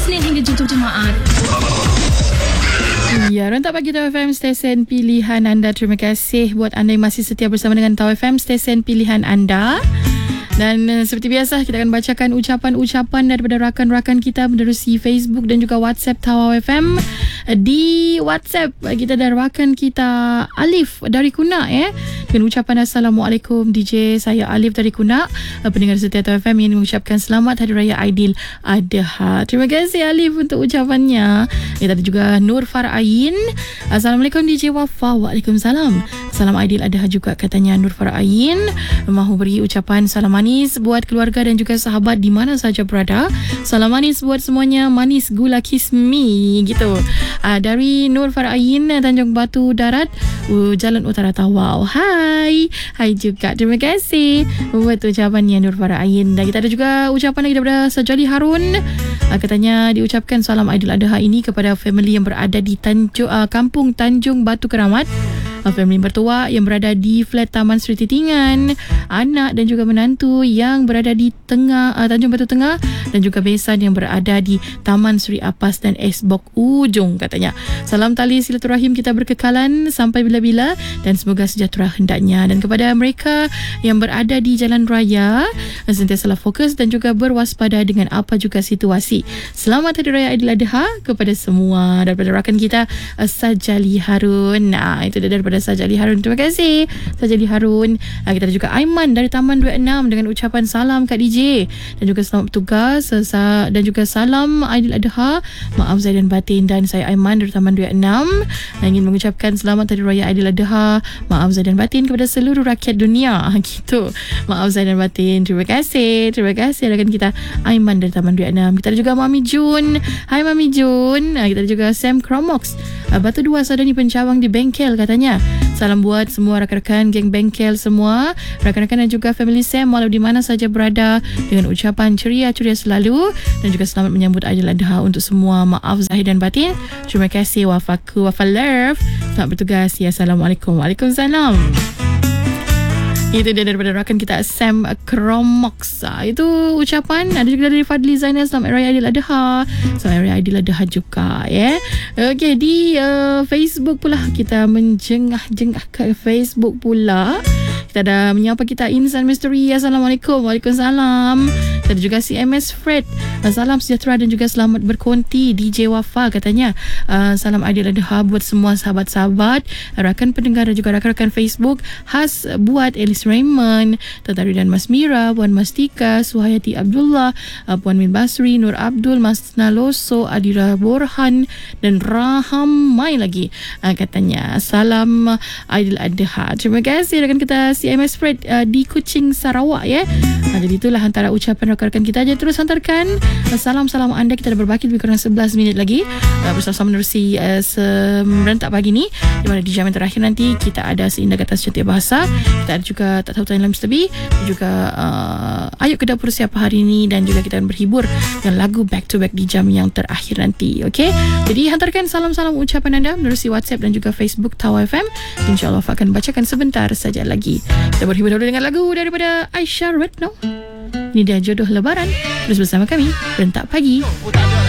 Isnin hingga Jumaat. Ya, Rentak Pagi Tau FM, stesen pilihan anda. Terima kasih buat anda yang masih setia bersama dengan Tau FM, stesen pilihan anda. Dan seperti biasa, kita akan bacakan ucapan-ucapan daripada rakan-rakan kita menerusi Facebook dan juga WhatsApp Tau FM. Di WhatsApp kita ada rakan kita Alif dari Kunak dengan ucapan Assalamualaikum DJ, saya Alif dari Kunak, pendengar setia Tau FM, yang mengucapkan selamat Hari Raya Aidiladha. Terima kasih Alif untuk ucapannya. Kita ada juga Nur Farain. Assalamualaikum DJ Wafa. Waalaikumsalam. Salam Aidiladha juga katanya Nur Farain. Mahu beri ucapan salam manis buat keluarga dan juga sahabat di mana saja berada. Salam manis buat semuanya, manis gula kismi gitu. Dari Nur Farain, Tanjung Batu Darat, Jalan Utara Tawau. Hai juga. Terima kasih buat ucapannya Nur Farain. Dan kita ada juga ucapan lagi daripada Sajali Harun. Katanya diucapkan salam Aidiladha ini kepada family yang berada di Kampung Tanjung Batu Keramat, family mertua yang berada di flat Taman Sri Titingan, anak dan juga menantu yang berada di Tanjung Batu Tengah, dan juga besan yang berada di Taman Sri Apas dan Esbok Ujung katanya. Salam tali silaturahim kita berkekalan sampai bila-bila dan semoga sejahtera hendaknya. Dan kepada mereka yang berada di jalan raya, sentiasalah fokus dan juga berwaspada dengan apa juga situasi. Selamat Hari Raya Aidiladha kepada semua daripada rakan kita Sajali Harun. Itu daripada Sajali Harun. Terima kasih Sajali Harun. Kita ada juga Aiman dari Taman 26 dengan ucapan salam Kak DJ dan juga selamat bertugas dan juga salam Aidiladha, maaf zahir dan batin. Dan saya Aiman dari Taman 26 ingin mengucapkan selamat Hari Raya Aidiladha, maaf zahir dan batin kepada seluruh rakyat dunia gitu. Maaf zahir dan batin. Terima kasih rakan kita Aiman dari Taman 26. Kita ada juga Mami Jun. Hai Mami Jun. Kita ada juga Sam Cromox, Batu 2 Sadani Pencawang di bengkel katanya. Salam buat semua rakan-rakan geng bengkel semua, rakan-rakan dan juga family Sam walau di mana saja berada, dengan ucapan ceria selalu dan juga selamat menyambut Aidiladha untuk semua. Maaf zahir dan batin. Terima kasih Wafaku Wafa Love. Selamat bertugas ya. Assalamualaikum. Waalaikumsalam. Itu dia daripada rakan kita Sam Cromox. Itu ucapan. Ada juga dari Fadli Zainal, selamat Hari Raya Aidiladha. Selamat Hari Raya Aidiladha juga Okey, di Facebook pula kita menjengah-jengah ke Facebook pula. Kita ada menyapa kita Insan Misteri. Assalamualaikum. Waalaikumsalam. Kita ada juga CMS Fred. Salam sejahtera dan juga selamat berkonti DJ Wafa katanya. Salam Aidiladha buat semua sahabat-sahabat, rakan pendengar dan juga rakan-rakan Facebook. Khas buat Elis Raymond, Tatari dan Mas Mira, Puan Mastika, Suhayati Abdullah, Puan Min Basri, Nur Abdul, Mas Naloso, Adira Borhan dan ramai lagi katanya. Salam Aidiladha. Terima kasih rakan kita CMS Fred di Kuching Sarawak jadi itulah antara ucapan rakan-rakan kita. Jadi terus hantarkan salam-salam anda. Kita dah berbaki lebih kurang 11 minit lagi bersama-sama menerusi Rentak Pagi ni, di mana di jam yang terakhir nanti kita ada Seindah Kata Setiap Bahasa. Kita ada juga Tak Tahu Tanya Dalam Mr. juga Ayuk ke Dapur Siapa Hari Ini, dan juga kita akan berhibur dengan lagu back to back di jam yang terakhir nanti. Okey, jadi hantarkan salam-salam ucapan anda menerusi WhatsApp dan juga Facebook Tau FM. InsyaAllah akan bacakan sebentar saja lagi. Kita berhibur dulu dengan lagu daripada Aisyah Retno. Ini dia Jodoh Lebaran. Terus bersama kami Rentak Pagi.